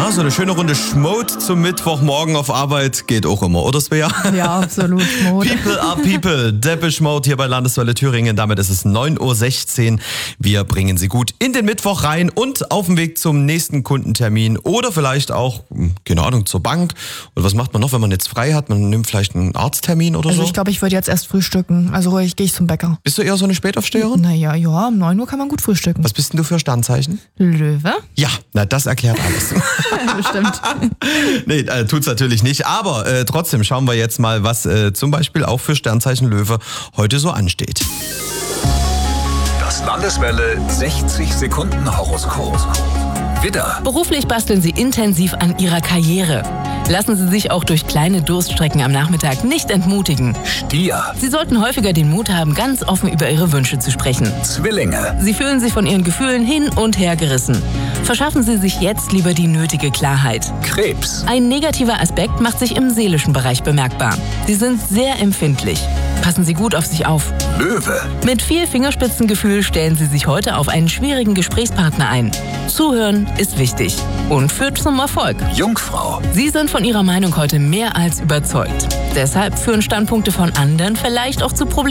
Ah, so eine schöne Runde Schmode zum Mittwochmorgen auf Arbeit geht auch immer, oder Svea? Ja, absolut. Schmode. People are people. Depeche Mode hier bei Landeswelle Thüringen. Damit ist es 9.16 Uhr. Wir bringen Sie gut in den Mittwoch rein und auf dem Weg zum nächsten Kundentermin oder vielleicht auch, keine Ahnung, zur Bank. Oder was macht man noch, wenn man jetzt frei hat? Man nimmt vielleicht einen Arzttermin oder Also so? ich glaube, ich würde jetzt erst frühstücken. Also gehe ich zum Bäcker. Bist du eher so eine Spätaufsteherin? Naja, ja, um 9 Uhr kann man gut frühstücken. Was bist denn du für Sternzeichen? Löwe? Ja, na das erklärt alles. Bestimmt. Nee, tut's natürlich nicht. Aber trotzdem schauen wir jetzt mal, was zum Beispiel auch für Sternzeichen Löwe heute so ansteht. Das Landeswelle 60 Sekunden Horoskop. Widder, Beruflich basteln Sie intensiv an Ihrer Karriere. Lassen Sie sich auch durch kleine Durststrecken am Nachmittag nicht entmutigen. Stier, Sie sollten häufiger den Mut haben, ganz offen über Ihre Wünsche zu sprechen. Zwillinge, Sie fühlen sich von Ihren Gefühlen hin und her gerissen. Verschaffen Sie sich jetzt lieber die nötige Klarheit. Krebs, Ein negativer Aspekt macht sich im seelischen Bereich bemerkbar. Sie sind sehr empfindlich. Passen Sie gut auf sich auf. Löwe, Mit viel Fingerspitzengefühl stellen Sie sich heute auf einen schwierigen Gesprächspartner ein. Zuhören ist wichtig und führt zum Erfolg. Jungfrau, Sie sind von Ihrer Meinung heute mehr als überzeugt. Deshalb führen Standpunkte von anderen vielleicht auch zu Problemen.